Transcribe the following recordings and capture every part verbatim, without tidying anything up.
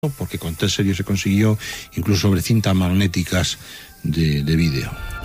porque con test serio se consiguió incluso sobre cintas magnéticas de, de vídeo.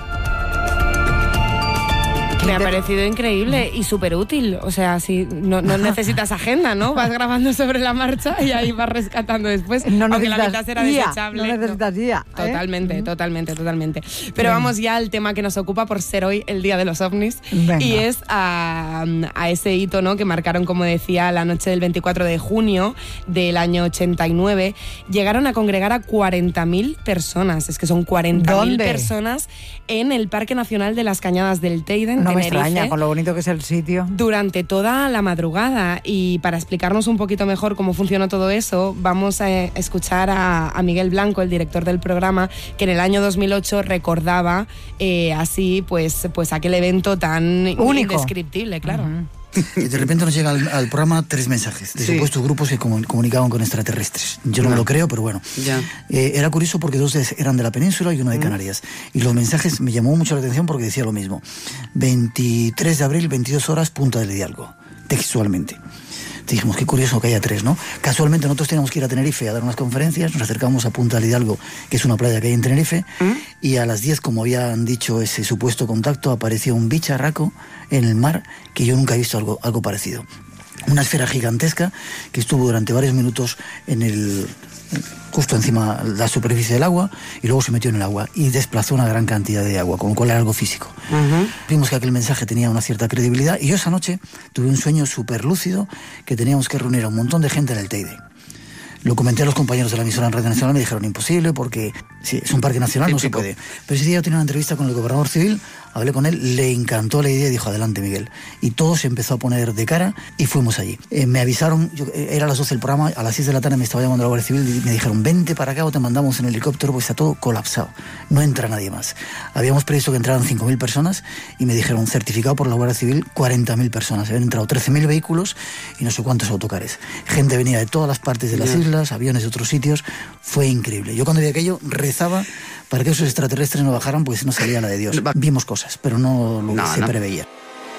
Me ha parecido increíble y súper útil. O sea, si no, no necesitas agenda, ¿no? Vas grabando sobre la marcha y ahí vas rescatando después. No aunque la mitad será I A, desechable. No necesitas I A. ¿eh? Totalmente, totalmente, totalmente. Pero Bien. vamos ya al tema que nos ocupa por ser hoy el Día de los OVNIs. Venga. Y es a, a ese hito, ¿no? Que marcaron, como decía, la noche del veinticuatro de junio del año ochenta y nueve. Llegaron a congregar a cuarenta mil personas. Es que son cuarenta mil personas en el Parque Nacional de las Cañadas del Teide, en No me Tenerife, extraña, con lo bonito que es el sitio. Durante toda la madrugada. Y para explicarnos un poquito mejor cómo funcionó todo eso, vamos a escuchar a, a Miguel Blanco, el director del programa, que en el año dos mil ocho recordaba eh, así pues, pues aquel evento tan único, indescriptible, claro. Uh-huh. Y de repente nos llega al, al programa tres mensajes de sí. supuestos grupos que comunicaban con extraterrestres. Yo no, no me lo creo, pero bueno. Ya. Eh, era curioso porque dos eran de la península y uno de Canarias. Y los mensajes me llamó mucho la atención porque decía lo mismo. veintitrés de abril, veintidós horas, Punta del Hidalgo. Textualmente. Dijimos, qué curioso que haya tres, ¿no? Casualmente nosotros teníamos que ir a Tenerife a dar unas conferencias, nos acercamos a Punta del Hidalgo, que es una playa que hay en Tenerife, ¿Mm? y a las diez, como habían dicho ese supuesto contacto, apareció un bicharraco en el mar que yo nunca he visto algo, algo parecido. Una esfera gigantesca que estuvo durante varios minutos en el... justo encima de la superficie del agua, y luego se metió en el agua y desplazó una gran cantidad de agua, con lo cual era algo físico. Uh-huh. Vimos que aquel mensaje tenía una cierta credibilidad, y yo esa noche tuve un sueño súper lúcido que teníamos que reunir a un montón de gente en el Teide. Lo comenté a los compañeros de la emisora en Radio Nacional, me dijeron imposible porque sí, es un parque nacional, Típico. no se puede. Pero ese día yo tenía una entrevista con el gobernador civil, hablé con él, le encantó la idea y dijo, adelante Miguel. Y todo se empezó a poner de cara y fuimos allí. Eh, me avisaron, yo, era a las doce del programa, a las seis de la tarde me estaba llamando la Guardia Civil y me dijeron, vente para acá o te mandamos en helicóptero, pues está todo colapsado, no entra nadie más. Habíamos previsto que entraran cinco mil personas y me dijeron, certificado por la Guardia Civil, cuarenta mil personas. Habían entrado trece mil vehículos y no sé cuántos autocares. Gente venía de todas las partes de las yeah. islas, aviones de otros sitios, fue increíble. Yo cuando vi aquello rezaba para que esos extraterrestres no bajaran, pues no salía la de Dios. Vimos cosas, pero no lo no, se no. preveía.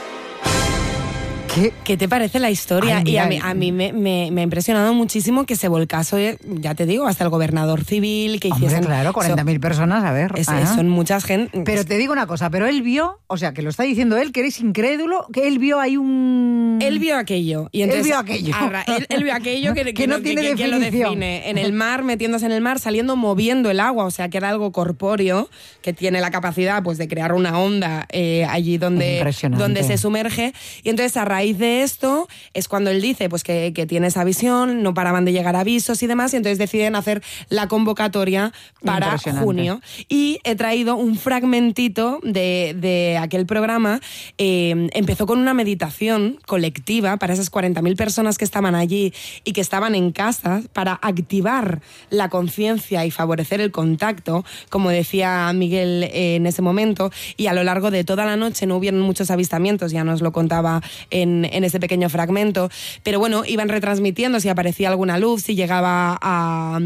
¿Qué? ¿Qué te parece la historia? Ay, mira, y a mí, a mí me, me, me ha impresionado muchísimo que se volcase, ya te digo, hasta el gobernador civil, que Hombre, hiciesen... claro, cuarenta mil personas, a ver. Es, son muchas gente. Pero te digo una cosa, pero él vio, o sea, que lo está diciendo él, que eres incrédulo, que él vio ahí un... Él vio aquello. Y entonces, él vio aquello. Arra, él, él vio aquello que, que, que no que, tiene que, que lo define. En el mar, metiéndose en el mar, saliendo, moviendo el agua, o sea, que era algo corpóreo, que tiene la capacidad pues de crear una onda eh, allí donde, donde se sumerge. Y entonces, a raíz de esto, es cuando él dice pues que, que tiene esa visión, no paraban de llegar avisos y demás, y entonces deciden hacer la convocatoria para junio. Y he traído un fragmentito de, de aquel programa. Eh, empezó con una meditación colectiva para esas cuarenta mil personas que estaban allí y que estaban en casa, para activar la conciencia y favorecer el contacto, como decía Miguel eh, en ese momento, y a lo largo de toda la noche no hubieron muchos avistamientos, ya nos lo contaba en, en ese pequeño fragmento, pero bueno, iban retransmitiendo si aparecía alguna luz, si llegaba a,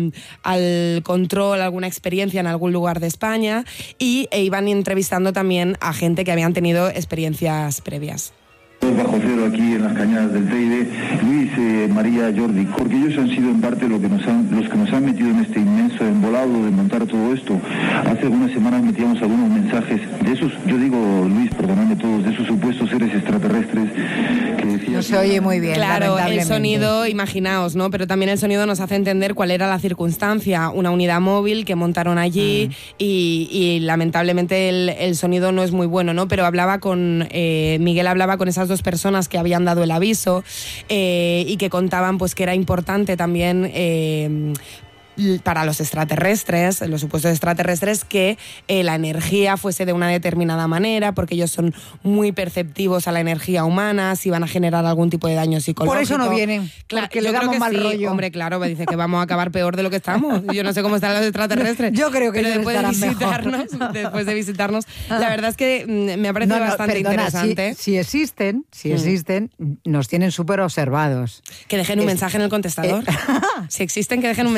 al control alguna experiencia en algún lugar de España, y e iban entrevistando también a gente que habían tenido experiencias previas. Bajo cero aquí en las Cañadas del Teide, Luis, eh, María, Jordi, porque ellos han sido en parte lo que nos han, los que nos han metido en este inmenso embolado de montar todo esto. Hace algunas semanas metíamos algunos mensajes de esos, yo digo, Luis, perdóname todos, de esos supuestos seres extraterrestres que decían... No se oye muy bien, claro, el sonido, imaginaos, ¿no? Pero también el sonido nos hace entender cuál era la circunstancia, una unidad móvil que montaron allí mm. y, y lamentablemente el, el sonido no es muy bueno, ¿no? Pero hablaba con, eh, Miguel hablaba con esas dos personas que habían dado el aviso eh, y que contaban pues que era importante también eh, para los extraterrestres, los supuestos extraterrestres, que eh, la energía fuese de una determinada manera, porque ellos son muy perceptivos a la energía humana, si van a generar algún tipo de daño psicológico. Por eso no vienen, claro, porque le damos mal sí, rollo. Hombre, claro, me dice que vamos a acabar peor de lo que estamos. Yo no sé cómo están los extraterrestres. Yo creo que pero ellos después de visitarnos, mejor. después de visitarnos, la verdad es que me ha parecido no, no, bastante perdona, interesante. Si, si existen, si mm. existen, nos tienen súper observados. Que dejen un es, mensaje en el contestador. Eh, si existen, que dejen un mensaje en el contestador.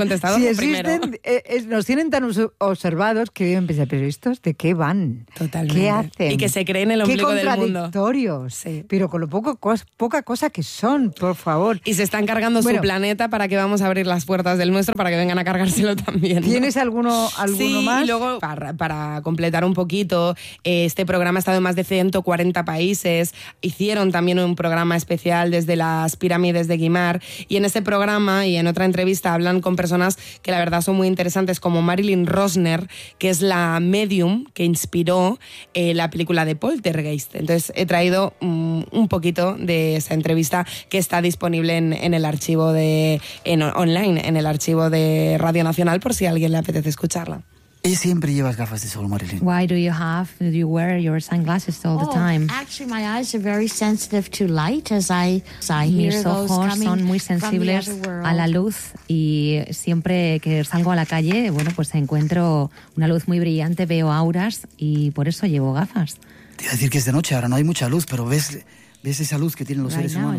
contestado si lo existen, primero. Eh, eh, nos tienen tan observados que deben pensar, pero ¿estos de qué van? Totalmente. ¿Qué hacen? Y que se creen el ombligo del mundo. Qué contradictorios. Sí. Pero con lo poco cos, poca cosa que son, por favor. Y se están cargando bueno, su planeta para que vamos a abrir las puertas del nuestro para que vengan a cargárselo también, ¿no? ¿Tienes alguno, alguno sí, más? Y luego, para, para completar un poquito, eh, este programa ha estado en más de ciento cuarenta países. Hicieron también un programa especial desde las pirámides de Guimar. Y en ese programa y en otra entrevista hablan con personas que la verdad son muy interesantes, como Marilyn Rosner, que es la medium que inspiró eh, la película de Poltergeist. Entonces he traído um, un poquito de esa entrevista que está disponible en, en el archivo de en, online, en el archivo de Radio Nacional, por si a alguien le apetece escucharla. Ella siempre llevas gafas de sol, Marilyn. Why do you have, do you wear your sunglasses all the time? Oh, actually my eyes are very sensitive to light as I, as I hear Mis ojos son muy sensibles a la luz y siempre que salgo a la calle, bueno, pues encuentro una luz muy brillante, veo auras y por eso llevo gafas. Te iba a decir que es de noche, ahora no hay mucha luz, pero ves... ¿Ves esa luz que tienen los Right seres humanos?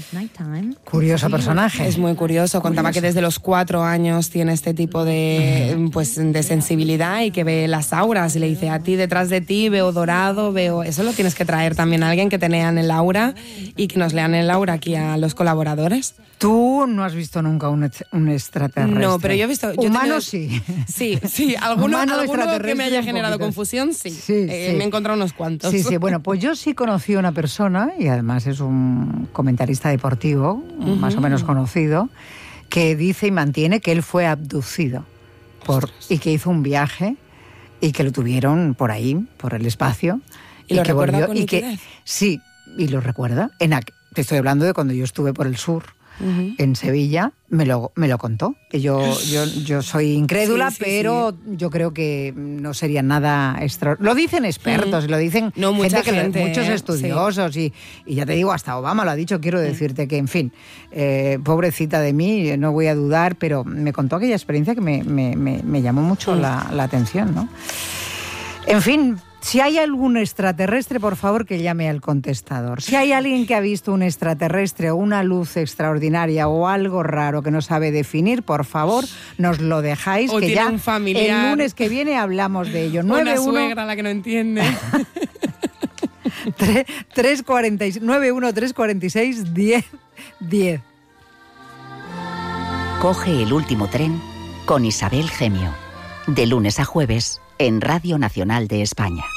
Curioso personaje. Es muy curioso. Contaba curioso. que desde los cuatro años tiene este tipo de, pues, de sensibilidad y que ve las auras. Y le dice, a ti, detrás de ti, veo dorado, veo... Eso lo tienes que traer también a alguien que te lean el aura y que nos lean el aura aquí a los colaboradores. Tú no has visto nunca un, un extraterrestre. No, pero yo he visto... Humano tenido, sí. Sí, sí. Alguno, alguno que me haya generado confusión, sí. sí, eh, sí. Me he encontrado unos cuantos. Sí, sí. Bueno, pues yo sí conocí a una persona, y además es un comentarista deportivo, uh-huh. más o menos conocido, que dice y mantiene que él fue abducido por, y que hizo un viaje y que lo tuvieron por ahí, por el espacio. ¿Y, y lo que recuerda volvió, con y que Sí, y lo recuerda. En, te estoy hablando de cuando yo estuve por el sur. Uh-huh. En Sevilla, me lo, me lo contó. Yo, yo, yo soy incrédula, sí, sí, pero sí. yo creo que no sería nada extra. Lo dicen expertos, uh-huh. lo dicen no, mucha gente, gente, que, muchos estudiosos, sí. y, y ya te digo, hasta Obama lo ha dicho. Quiero decirte uh-huh. que, en fin, eh, pobrecita de mí, no voy a dudar, pero me contó aquella experiencia que me, me, me, me llamó mucho uh-huh. la, la atención, ¿no? En fin. Si hay algún extraterrestre, por favor, que llame al contestador. Si hay alguien que ha visto un extraterrestre o una luz extraordinaria o algo raro que no sabe definir, por favor, nos lo dejáis, o que tiene ya un familiar, el lunes que viene hablamos de ello. Una suegra a la que no entiende. nueve uno tres cuarenta y seis diez diez. Coge el último tren con Isabel Gemio. De lunes a jueves en Radio Nacional de España.